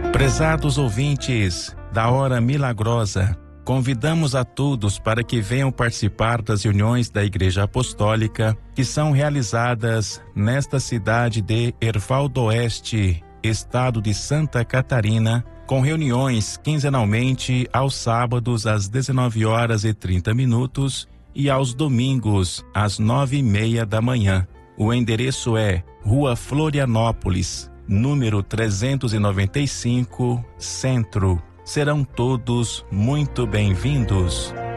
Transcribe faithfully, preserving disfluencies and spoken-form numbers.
Prezados ouvintes da Hora Milagrosa, convidamos a todos para que venham participar das reuniões da Igreja Apostólica que são realizadas nesta cidade de Herval do Oeste, estado de Santa Catarina, com reuniões quinzenalmente aos sábados às dezenove horas e trinta minutos e aos domingos às nove e meia da manhã. O endereço é Rua Florianópolis, número trezentos e noventa e cinco, Centro. Serão todos muito bem-vindos.